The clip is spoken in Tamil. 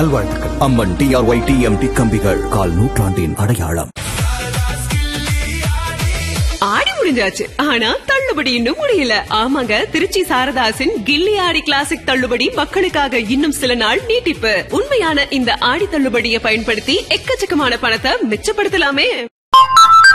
நல்வாழ்த்துக்கள். அம்மன் டிஆர்ஒய் டிஎம்டி கம்பிகள், கால் நூற்றாண்டின் அடையாளம். ஆடி முடிஞ்சாச்சு, ஆனா தள்ளுபடி இன்னும் முடியல. ஆமாங்க, திருச்சி சாரதாசின் கில்லி ஆடி கிளாசிக் தள்ளுபடி மக்களுக்காக இன்னும் சில நாள் நீட்டிப்பு. உண்மையான இந்த ஆடி தள்ளுபடியை பயன்படுத்தி எக்கச்சக்கமான பணத்தை மிச்சப்படுத்தலாமே.